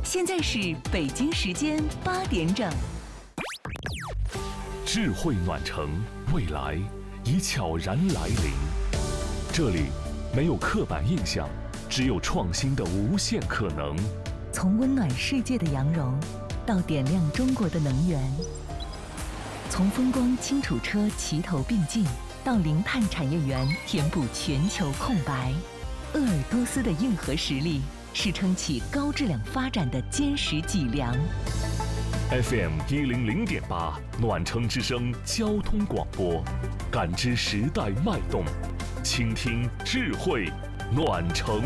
现在是北京时间8点整。 智慧暖城，未来已悄然来临。这里没有刻板印象，只有创新的无限可能。 从温暖世界的羊绒，到点亮中国的能源；从风光轻储车齐头并进，到零碳产业园填补全球空白。鄂尔多斯的硬核实力，是撑起高质量发展的坚实脊梁。 FM 100.8暖城之声交通广播，感知时代脉动，倾听智慧暖城。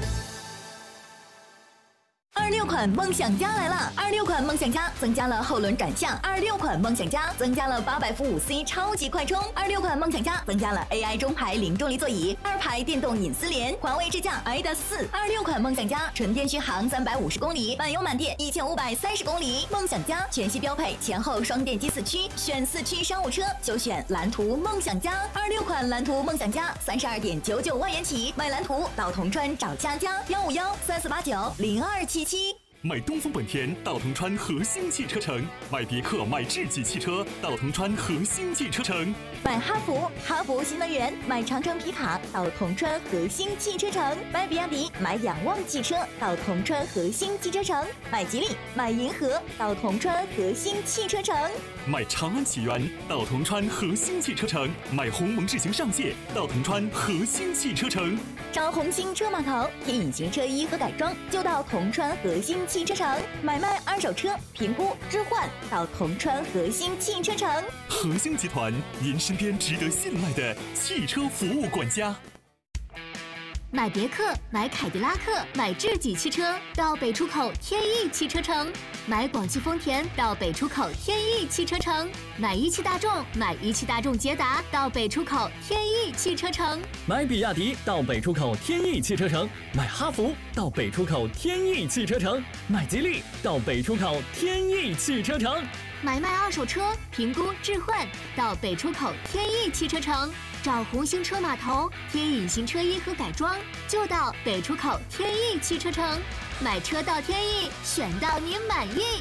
26款梦想家来了！26款梦想家增加了后轮转向，26款梦想家增加了800伏5C 超级快充，26款梦想家增加了 AI 中排零重力座椅，2排电动隐私联，环卫智驾 iDAS4。26款梦想家纯电续航350公里，满油满电1530公里。梦想家全系标配前后双电机4驱，选4驱商务车就选蓝图梦想家。26款蓝图梦想家32.99万元起，买蓝图到铜川找佳佳15134890277。 买东风本田到铜川和兴汽车城，买别克买智己汽车到铜川和兴汽车城， 买哈弗新能源，买长城皮卡到铜川和兴汽车城，买比亚迪买仰望汽车到铜川和兴汽车城，买吉利买银河到铜川和兴汽车城， 买长安启源到铜川和兴汽车城，买鸿蒙智行上界到铜川和兴汽车城， 找红星车码头添隐形车衣和改装就到铜川和兴汽车城，买卖二手车评估置换到铜川和兴汽车城。 和兴集团，您身边值得信赖的汽车服务管家。 买别克买凯迪拉克买智己汽车到北出口天翼汽车城，买广汽丰田到北出口天翼汽车城，买一汽大众买一汽大众捷达到北出口天翼汽车城， 买比亚迪到北出口天翼汽车城，买哈弗到北出口天翼汽车城，买吉利到北出口天翼汽车城， 买卖二手车评估置换到北出口天翼汽车城，找红星车码头添隐形车衣和改装就到北出口天翼汽车城，买车到天翼，选到您满意。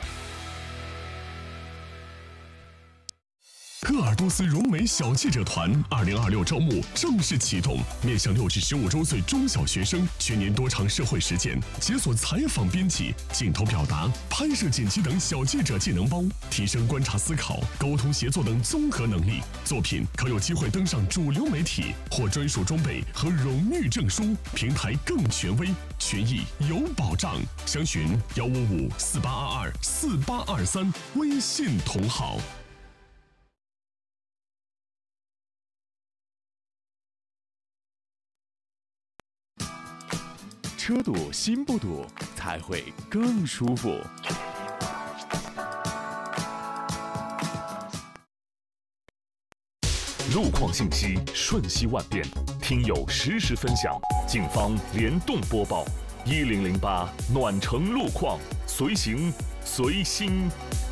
鄂尔多斯融美小记者团2026招募正式启动，面向6至15周岁中小学生，全年多场社会实践，解锁采访编辑、镜头表达、拍摄剪辑等小记者技能包，提升观察思考、沟通协作等综合能力。作品可有机会登上主流媒体，获专属装备和荣誉证书，平台更权威，权益有保障。详询15548224823，微信同号。 车堵心不堵，才会更舒服。 路况信息瞬息万变，听友实时分享，警方联动播报，1008暖城路况，随行随心。